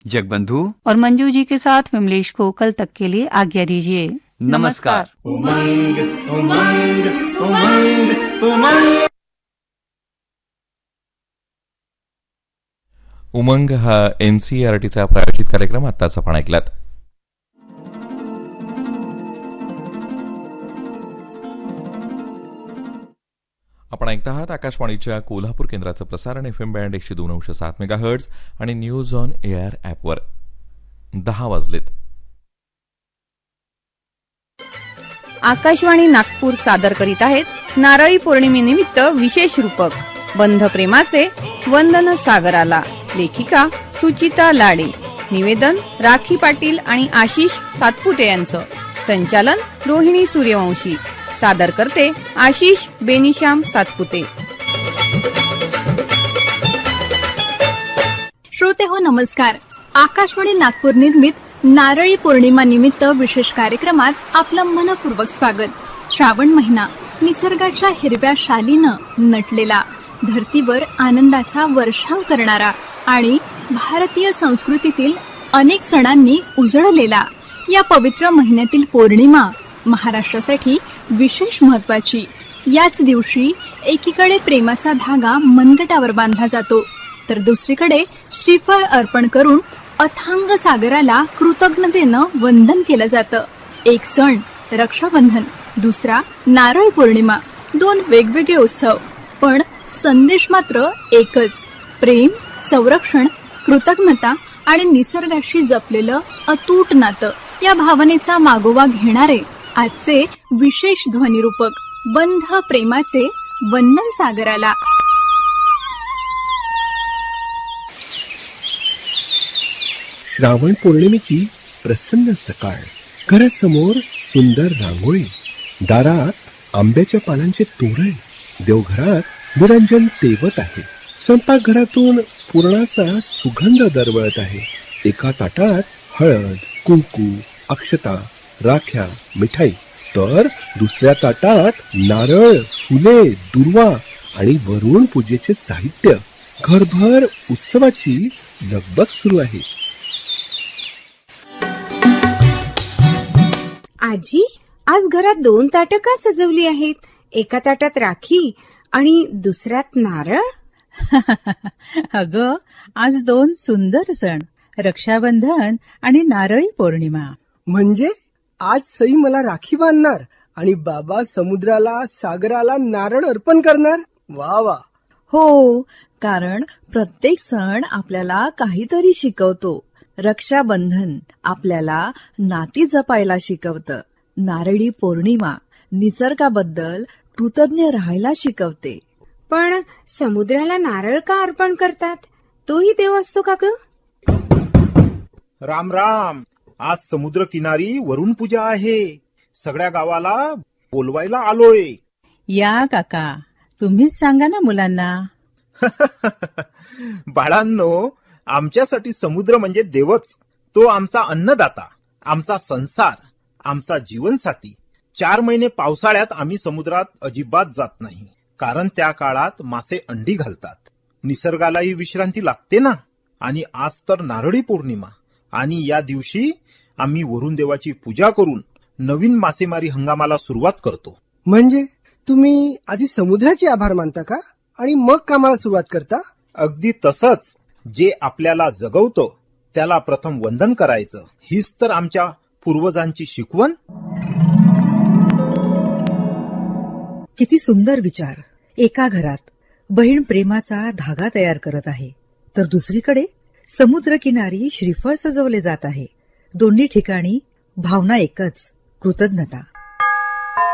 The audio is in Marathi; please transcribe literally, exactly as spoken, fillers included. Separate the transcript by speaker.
Speaker 1: जगबंधु
Speaker 2: और मंजू जी के साथ विमलेश को कल तक के लिए आज्ञा दीजिए।
Speaker 1: नमस्कार।
Speaker 3: उमंग उमंग उमंग उमंग
Speaker 4: उमंग हा एनसीईआरटीचा प्रायोजित कार्यक्रम आत्ताच आपण ऐकलात. आपण ऐकता आहात आकाशवाणीच्या कोल्हापूर केंद्राचं प्रसारण एफ एम बँड एकशे दोन अंश सात मेगा हर्ट्ज आणि न्यूज ऑन एअर ॲपवर. दहा वाजलेत.
Speaker 5: आकाशवाणी नागपूर सादर करीत आहेत नारळी पौर्णिमेनिमित्त विशेष रूपक बंध प्रेमाचे वंदन सागराला. लेखिका सुचिता लाडे. निवेदन राखी पाटील आणि आशिष सातपुते यांचं. संचालन रोहिणी सूर्यवंशी. सादर करते आशिष बेनिश्याम सातपुते.
Speaker 6: श्रोते हो नमस्कार. आकाशवाणी नागपूर निर्मित नारळी पौर्णिमा निमित्त विशेष कार्यक्रमात आपलं मनपूर्वक स्वागत. श्रावण महिना निसर्गाच्या हिरव्या शालीनं नटलेला, धरतीवर आनंदाचा वर्षाव करणारा आणि भारतीय संस्कृतीतील अनेक सणांनी उजळलेला या पवित्र महिन्यातील पौर्णिमा महाराष्ट्रासाठी विशेष महत्वाची. याच दिवशी एकीकडे प्रेमाचा धागा मनगटावर बांधला जातो, तर दुसरीकडे श्रीफळ अर्पण करून अथांग सागराला कृतज्ञतेनं वंदन केलं जातं. एक सण रक्षाबंधन, दुसरा नारळ पौर्णिमा. दोन वेगवेगळे उत्सव, पण संदेश मात्र एकच. प्रेम, संरक्षण, कृतज्ञता आणि निसर्गाशी जपलेलं अतूट नातं या भावनेचा मागोवा घेणारे आजचे विशेष ध्वनिरूपक बंध प्रेमाचे वंदन सागराला.
Speaker 7: श्रावण पौर्णिमेची प्रसन्न सकाळ. घरासमोर सुंदर रांगोळी, दारात आंब्याच्या पानांचे तोरण, देवघरात निरंजन तेवत आहे. स्वयंपाकघरातून पुरणाचा सुगंध दरवळत आहे. एका ताटात हळद, कुंकू, अक्षता, राख्या, मिठाई, तर दुसऱ्या ताटात नारळ, फुले, दुर्वा आणि वरुण पूजेचे साहित्य. घरभर उत्सवाची लगबग सुरू आहे.
Speaker 8: आजी, आज घरात दोन ताटं का सजवली आहेत? एका ताटात राखी आणि दुसऱ्यात नारळ.
Speaker 9: अगं, आज दोन सुंदर सण, रक्षाबंधन आणि नारळी पौर्णिमा.
Speaker 10: म्हणजे आज सई मला राखी बांधणार आणि बाबा समुद्राला, सागराला नारळ अर्पण करणार. वा वा.
Speaker 11: हो, कारण प्रत्येक सण आपल्याला काहीतरी शिकवतो. रक्षाबंधन आपल्याला नाती जपायला शिकवतं. नारळी पौर्णिमा निसर्गाबद्दल कृतज्ञ राहायला शिकवते.
Speaker 8: पण समुद्राला नारळ का अर्पण करतात? तोही देव असतो का ग?
Speaker 12: राम राम. आज समुद्र किनारी वरुण पूजा आहे. सगळ्या गावाला बोलवायला आलोय.
Speaker 9: या काका, तुम्हीच सांगा ना मुलांना.
Speaker 12: बाळांनो, आमच्यासाठी समुद्र म्हणजे देवच. तो आमचा अन्नदाता, आमचा संसार, आमचा जीवनसाथी. चार महिने पावसाळ्यात आम्ही समुद्रात अजिबात जात नाही, कारण त्या काळात मासे अंडी घालतात. निसर्गालाही विश्रांती लागते ना. आणि आज तर नारळी पौर्णिमा, आणि या दिवशी आम्ही वरुण देवाची पूजा करून नवीन मासेमारी हंगामाला सुरुवात करतो.
Speaker 10: म्हणजे तुम्ही आधी समुद्राचे आभार मानता का आणि मग कामाला सुरुवात करता?
Speaker 12: अगदी तसंच. जे आपल्याला जगवतं त्याला प्रथम वंदन करायचं, हीच तर आमच्या पूर्वजांची शिकवण.
Speaker 13: किती सुंदर विचार. एका घरात बहीण प्रेमाचा धागा तयार करत आहे, तर दुसरीकडे समुद्रकिनारी श्रीफळ सजवले जात आहे. दोन्ही ठिकाणी भावना एकच, कृतज्ञता.